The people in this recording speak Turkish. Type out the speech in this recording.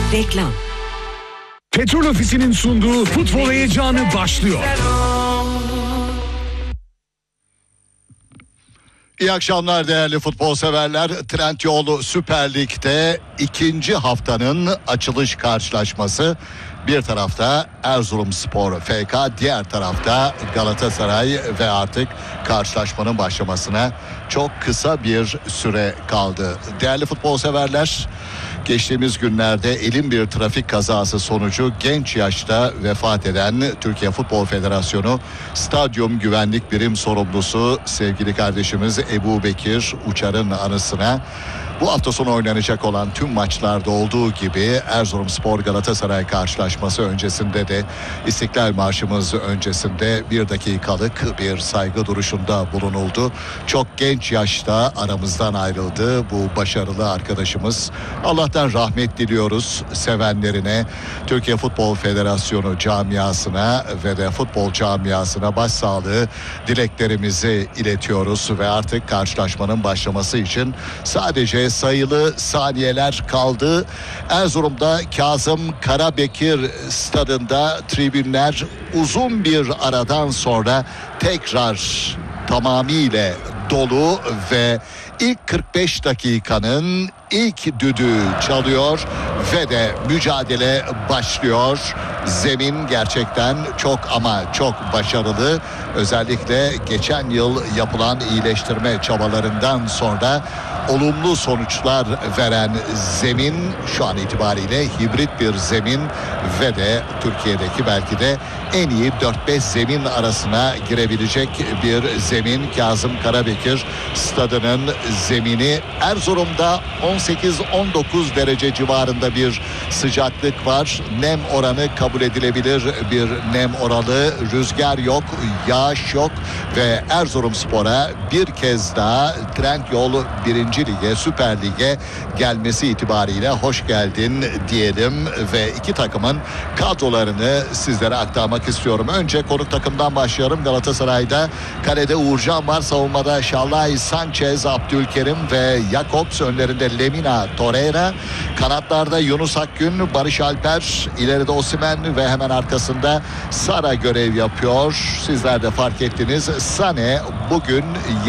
Reklam. Petrol Ofisi'nin sunduğu futbol heyecanı başlıyor. İyi akşamlar değerli futbol severler. Trendyol Süper Lig'de ikinci haftanın açılış karşılaşması. Bir tarafta Erzurumspor FK, diğer tarafta Galatasaray ve artık karşılaşmanın başlamasına çok kısa bir süre kaldı. Değerli futbol severler, geçtiğimiz günlerde elin bir trafik kazası sonucu genç yaşta vefat eden Türkiye Futbol Federasyonu Stadyum Güvenlik Birim Sorumlusu sevgili kardeşimiz Ebu Bekir Uçar'ın anısına bu hafta sonu oynanacak olan tüm maçlarda olduğu gibi Erzurumspor Galatasaray karşılaşması öncesinde de İstiklal Marşımız öncesinde bir dakikalık bir saygı duruşunda bulunuldu. Çok genç yaşta aramızdan ayrıldı bu başarılı arkadaşımız. Allah'tan rahmet diliyoruz sevenlerine, Türkiye Futbol Federasyonu camiasına ve de futbol camiasına başsağlığı dileklerimizi iletiyoruz ve artık karşılaşmanın başlaması için sadece sayılı saniyeler kaldı. Erzurum'da Kazım Karabekir stadında tribünler uzun bir aradan sonra tekrar tamamıyla dolu ve ilk 45 dakikanın ilk düdüğü çalıyor ve de mücadele başlıyor. Zemin gerçekten çok ama çok başarılı. Özellikle geçen yıl yapılan iyileştirme çabalarından sonra olumlu sonuçlar veren zemin şu an itibariyle hibrit bir zemin ve de Türkiye'deki belki de en iyi 4-5 zemin arasına girebilecek bir zemin. Kazım Karabekir stadının zemini. Erzurum'da 18-19 derece civarında bir sıcaklık var. Nem oranı kabul edilebilir bir nem oranı. Rüzgar yok, yağış yok ve Erzurumspor'a bir kez daha Trendyol 1. Lige, Süper Lig'e gelmesi itibariyle hoş geldin diyelim ve iki takımın kadrolarını sizlere aktarmak istiyorum. Önce konuk takımdan başlayalım. Galatasaray'da kalede Uğurcan var. Savunmada Şallay, Sanchez, Abdülkerim ve Jakobs. Önlerinde Lemina, Torreira. Kanatlarda Yunus Akgün, Barış Alper. İleride Osimhen ve hemen arkasında Sara görev yapıyor. Sizler de fark ettiniz. Sané bugün